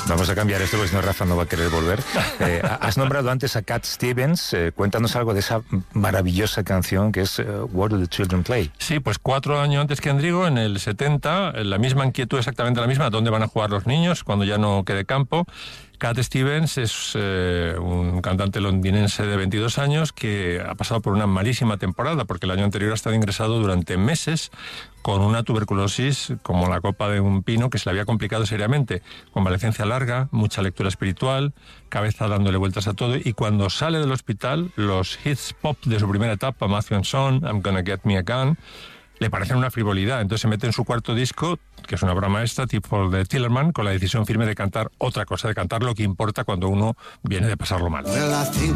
Vamos a cambiar esto porque si no Rafa no va a querer volver. Has nombrado antes a Cat Stevens. Cuéntanos algo de esa maravillosa canción que es What Do the Children Play? Sí, pues 4 años antes que Endrigo, en el 70, la misma inquietud, exactamente la misma, ¿dónde van a jugar los niños cuando ya no quede campo? Cat Stevens es un cantante londinense de 22 años que ha pasado por una malísima temporada porque el año anterior ha estado ingresado durante meses con una tuberculosis como la copa de un pino que se le había complicado seriamente. Convalecencia larga, mucha lectura espiritual, cabeza dándole vueltas a todo, y cuando sale del hospital, los hits pop de su primera etapa, Matthew & Son, I'm Gonna Get Me a Gun, le parecen una frivolidad. Entonces se mete en su cuarto disco, que es una obra maestra, tipo de Tillerman, con la decisión firme de cantar otra cosa, de cantar lo que importa cuando uno viene de pasarlo mal. Well, I think